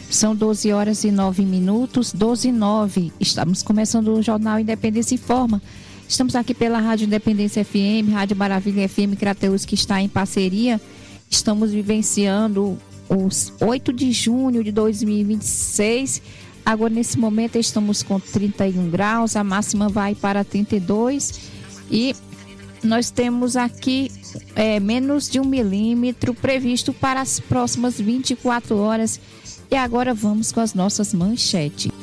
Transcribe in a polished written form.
São 12 horas e 9 minutos, 12 e 9. Estamos começando o Jornal Independência Informa. Estamos aqui pela Rádio Independência FM, Rádio Maravilha FM Crateús, que está em parceria. Estamos vivenciando os 8 de junho de 2026. Agora, nesse momento, estamos com 31 graus, a máxima vai para 32. E nós temos aqui menos de 1 milímetro previsto para as próximas 24 horas. E agora vamos com as nossas manchetes.